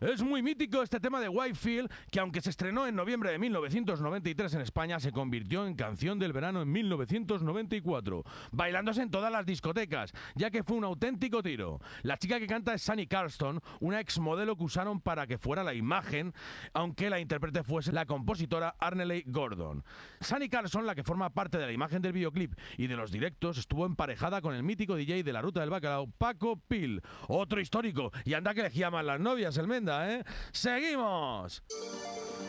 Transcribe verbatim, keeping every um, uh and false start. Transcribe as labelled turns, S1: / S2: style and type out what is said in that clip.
S1: Es muy mítico este tema de Whitefield, que aunque se estrenó en noviembre de mil novecientos noventa y tres en España, se convirtió en canción del verano en mil novecientos noventa y cuatro, bailándose en todas las discotecas, ya que fue un auténtico tiro. La chica que canta es Sunny Carlson, una exmodelo que usaron para que fuera la imagen, aunque la intérprete fuese la compositora Arneley Gordon. Sunny Carlson, la que forma parte de la imagen del videoclip y de los directos, estuvo emparejada con el mítico D J de la Ruta del Bacalao, Paco Pil, otro histórico, y anda que elegía más las novias, el Menda, ¿eh? ¡Seguimos!